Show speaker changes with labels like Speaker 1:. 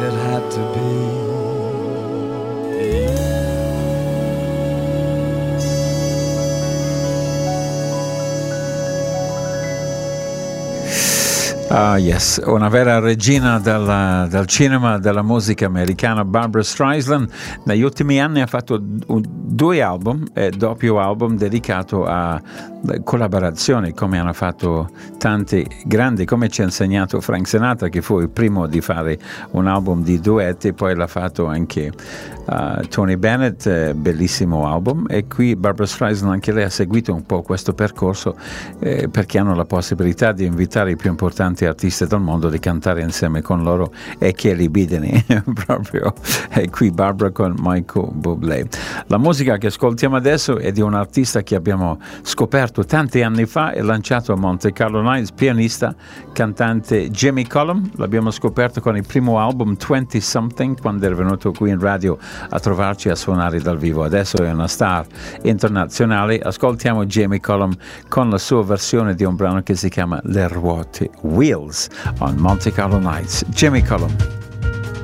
Speaker 1: it had to be.
Speaker 2: Ah, yes, una vera regina del cinema, della musica americana, Barbra Streisand. Negli ultimi anni ha fatto due album, doppio album dedicato a collaborazioni, come hanno fatto tanti grandi, come ci ha insegnato Frank Sinatra, che fu il primo di fare un album di duetti, poi l'ha fatto anche Tony Bennett, bellissimo album, e qui Barbra Streisand anche lei ha seguito un po' questo percorso perché hanno la possibilità di invitare i più importanti artisti del mondo di cantare insieme con loro, e Kelly Bideny proprio, e qui Barbra con Michael Bublé. La musica che ascoltiamo adesso è di un artista che abbiamo scoperto tanti anni fa e lanciato a Monte Carlo Nights, pianista, cantante Jimmy Cullum. L'abbiamo scoperto con il primo album 20 Something, quando era venuto qui in radio a trovarci a suonare dal vivo. Adesso è una star internazionale. Ascoltiamo Jimmy Cullum con la sua versione di un brano che si chiama Le ruote, Wheels, on Monte Carlo Nights. Jimmy Cullum.